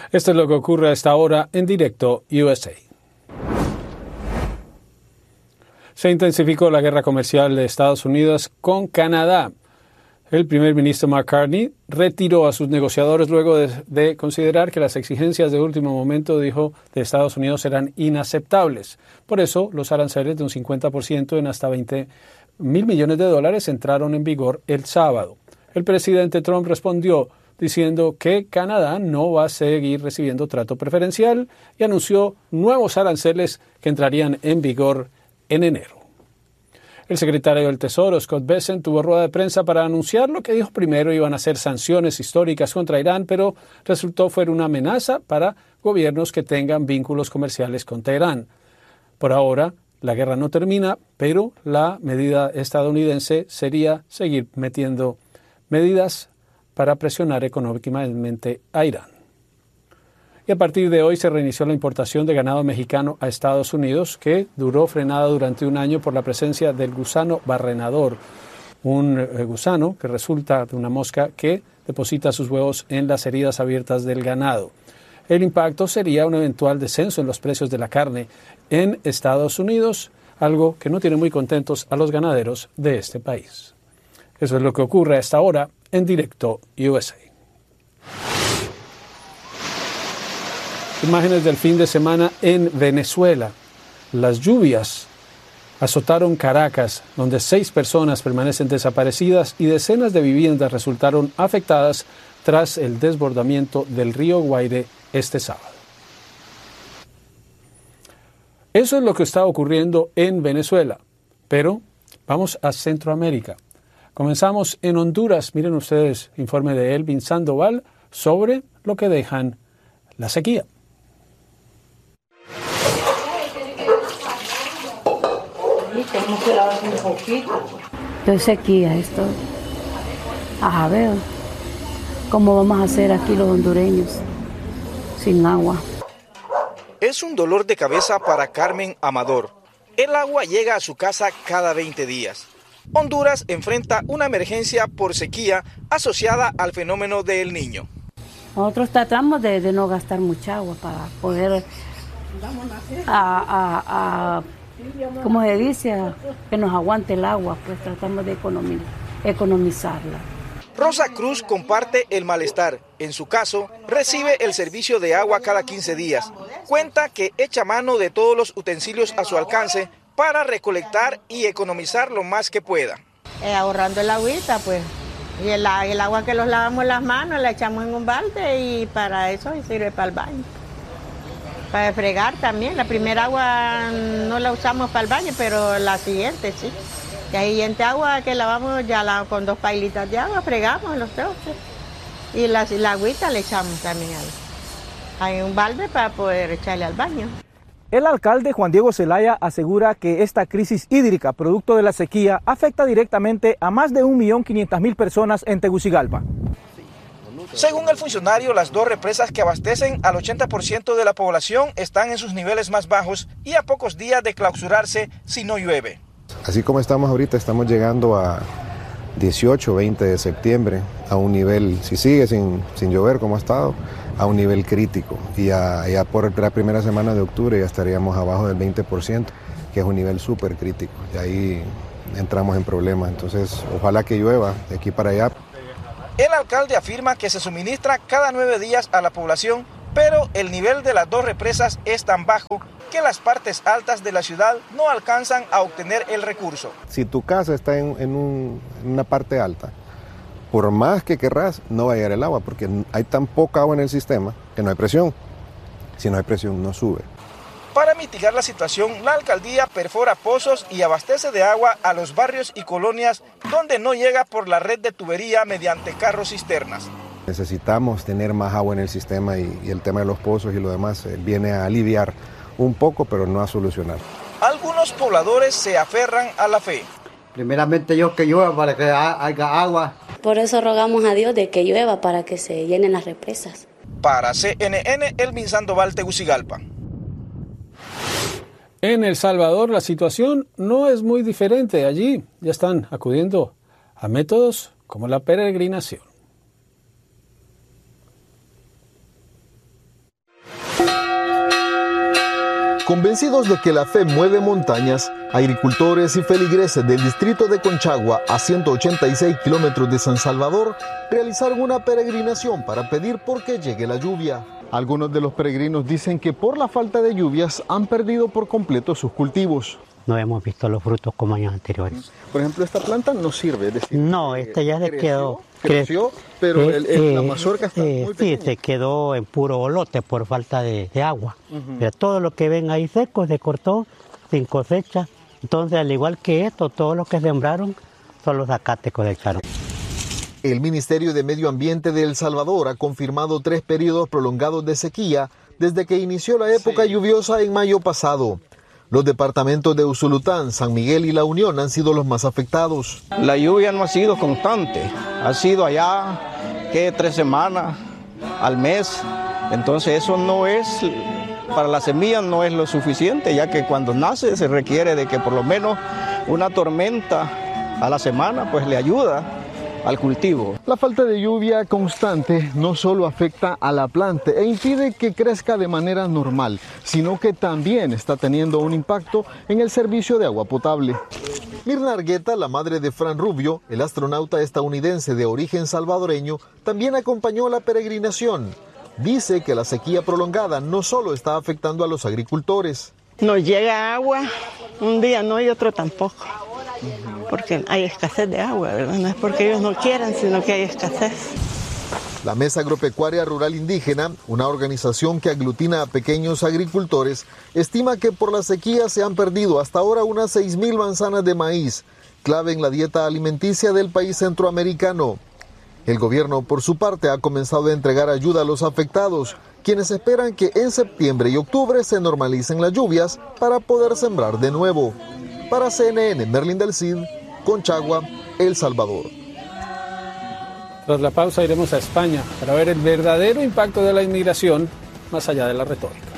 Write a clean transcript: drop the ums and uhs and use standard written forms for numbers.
Esto es lo que ocurre a esta hora en Directo USA. Se intensificó la guerra comercial de Estados Unidos con Canadá. El primer ministro Mark Carney retiró a sus negociadores luego de considerar que las exigencias de último momento, dijo, de Estados Unidos eran inaceptables. Por eso, los aranceles de un 50% en hasta $20 mil millones entraron en vigor el sábado. El presidente Trump respondió diciendo que Canadá no va a seguir recibiendo trato preferencial y anunció nuevos aranceles que entrarían en vigor en enero. El secretario del Tesoro, Scott Bessent, tuvo rueda de prensa para anunciar lo que dijo primero iban a ser sanciones históricas contra Irán, pero resultó fuera una amenaza para gobiernos que tengan vínculos comerciales con Teherán. Por ahora, la guerra no termina, pero la medida estadounidense sería seguir metiendo medidas para presionar económicamente a Irán. Y a partir de hoy se reinició la importación de ganado mexicano a Estados Unidos, que duró frenada durante un año por la presencia del gusano barrenador, un gusano que resulta de una mosca que deposita sus huevos en las heridas abiertas del ganado. El impacto sería un eventual descenso en los precios de la carne en Estados Unidos, algo que no tiene muy contentos a los ganaderos de este país. Eso es lo que ocurre a esta hora en Directo USA. Imágenes del fin de semana en Venezuela. Las lluvias azotaron Caracas, donde 6 personas permanecen desaparecidas y decenas de viviendas resultaron afectadas tras el desbordamiento del río Guaire este sábado. Eso es lo que está ocurriendo en Venezuela, pero vamos a Centroamérica. Comenzamos en Honduras. Miren ustedes, informe de Elvin Sandoval sobre lo que dejan la sequía. Esto es sequía, esto. Ajá, veo. ¿Cómo vamos a hacer aquí los hondureños sin agua? Es un dolor de cabeza para Carmen Amador. El agua llega a su casa cada 20 días. Honduras enfrenta una emergencia por sequía asociada al fenómeno de El Niño. Nosotros tratamos de no gastar mucha agua para poder, ¿cómo se dice? Que nos aguante el agua, pues tratamos de economizarla. Rosa Cruz comparte el malestar. En su caso, recibe el servicio de agua cada 15 días. Cuenta que echa mano de todos los utensilios a su alcance para recolectar y economizar lo más que pueda. Ahorrando el agüita, pues. Y el agua que los lavamos las manos la echamos en un balde y para eso sirve para el baño. Para fregar también. La primera agua no la usamos para el baño, pero la siguiente sí. La siguiente agua que lavamos ya con 2 pailitas de agua fregamos los trozos. Y la agüita le echamos también hay un balde para poder echarle al baño. El alcalde Juan Diego Zelaya asegura que esta crisis hídrica, producto de la sequía, afecta directamente a más de 1.500.000 personas en Tegucigalpa. Según el funcionario, las 2 represas que abastecen al 80% de la población están en sus niveles más bajos y a pocos días de clausurarse si no llueve. Así como estamos ahorita, estamos llegando a 18, 20 de septiembre a un nivel, si sigue sin llover como ha estado, a un nivel crítico. Y ya por la primera semana de octubre ya estaríamos abajo del 20%, que es un nivel súper crítico. Y ahí entramos en problemas. Entonces, ojalá que llueva de aquí para allá. El alcalde afirma que se suministra cada 9 días a la población, pero el nivel de las 2 represas es tan bajo que las partes altas de la ciudad no alcanzan a obtener el recurso. Si tu casa está en una parte alta, por más que querrás, no va a llegar el agua, porque hay tan poca agua en el sistema que no hay presión. Si no hay presión, no sube. Para mitigar la situación, la alcaldía perfora pozos y abastece de agua a los barrios y colonias donde no llega por la red de tubería mediante carros cisternas. Necesitamos tener más agua en el sistema y el tema de los pozos y lo demás viene a aliviar un poco, pero no a solucionar. Algunos pobladores se aferran a la fe. Primeramente Dios que llueva para que haya agua. Por eso rogamos a Dios de que llueva para que se llenen las represas. Para CNN, Elvin Sandoval, Tegucigalpa. En El Salvador la situación no es muy diferente. Allí ya están acudiendo a métodos como la peregrinación. Convencidos de que la fe mueve montañas, agricultores y feligreses del distrito de Conchagua, a 186 kilómetros de San Salvador, realizaron una peregrinación para pedir por que llegue la lluvia. Algunos de los peregrinos dicen que por la falta de lluvias han perdido por completo sus cultivos. No hemos visto los frutos como años anteriores. Por ejemplo, esta planta no sirve, es decir, no, esta ya se quedó. Creció, pero la mazorca está muy pequeña. Sí, se quedó en puro bolote por falta de agua. Pero todo lo que ven ahí seco se cortó sin cosecha. Entonces, al igual que esto, todo lo que sembraron, solo zacate cosecharon. El Ministerio de Medio Ambiente de El Salvador ha confirmado 3 periodos prolongados de sequía desde que inició la época lluviosa en mayo pasado. Los departamentos de Usulután, San Miguel y La Unión han sido los más afectados. La lluvia no ha sido constante, ha sido allá, 3 semanas al mes. Entonces eso no es, para la semilla no es lo suficiente, ya que cuando nace se requiere de que por lo menos una tormenta a la semana pues le ayuda al cultivo. La falta de lluvia constante no solo afecta a la planta e impide que crezca de manera normal, sino que también está teniendo un impacto en el servicio de agua potable. Mirna Argueta, la madre de Fran Rubio, el astronauta estadounidense de origen salvadoreño, también acompañó la peregrinación. Dice que la sequía prolongada no solo está afectando a los agricultores. Nos llega agua un día, no, y otro tampoco. Porque hay escasez de agua, ¿verdad? No es porque ellos no quieran, sino que hay escasez. La Mesa Agropecuaria Rural Indígena, una organización que aglutina a pequeños agricultores, estima que por la sequía se han perdido hasta ahora unas 6,000 manzanas de maíz, clave en la dieta alimenticia del país centroamericano. El gobierno, por su parte, ha comenzado a entregar ayuda a los afectados, quienes esperan que en septiembre y octubre se normalicen las lluvias para poder sembrar de nuevo. Para CNN, Merlin del Cid, Conchagua, El Salvador. Tras la pausa iremos a España para ver el verdadero impacto de la inmigración más allá de la retórica.